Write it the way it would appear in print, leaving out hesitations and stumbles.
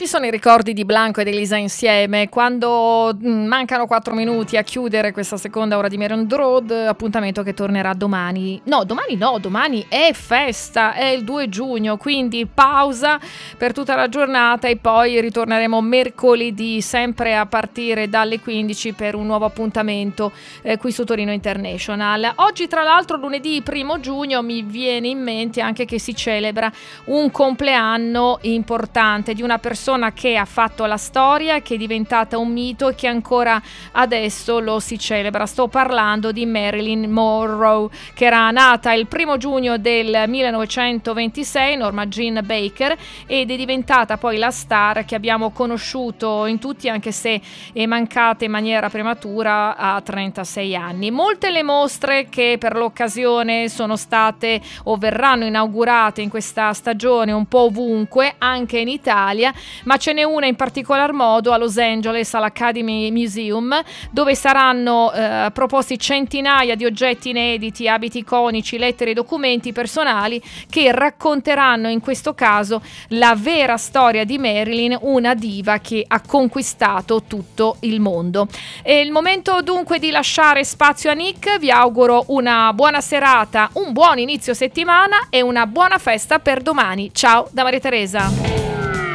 Quanti sono i ricordi di Blanco ed Elisa insieme? Quando mancano 4 minuti a chiudere questa seconda ora di Merion Road, appuntamento che tornerà domani. No, domani è festa, è il 2 giugno, quindi pausa per tutta la giornata e poi ritorneremo mercoledì, sempre a partire dalle 15 per un nuovo appuntamento qui su Torino International. Oggi, tra l'altro, lunedì 1 giugno, mi viene in mente anche che si celebra un compleanno importante di una persona che ha fatto la storia, che è diventata un mito e che ancora adesso lo si celebra. Sto parlando di Marilyn Monroe, che era nata il 1 giugno del 1926, Norma Jean Baker, ed è diventata poi la star che abbiamo conosciuto in tutti, anche se è mancata in maniera prematura a 36 anni. Molte le mostre che per l'occasione sono state o verranno inaugurate in questa stagione un po' ovunque, anche in Italia, ma ce n'è una in particolar modo a Los Angeles, all'Academy Museum, dove saranno proposti centinaia di oggetti inediti, abiti iconici, lettere e documenti personali che racconteranno in questo caso la vera storia di Marilyn, una diva che ha conquistato tutto il mondo. È il momento dunque di lasciare spazio a Nick. Vi auguro una buona serata, un buon inizio settimana e una buona festa per domani. Ciao da Maria Teresa.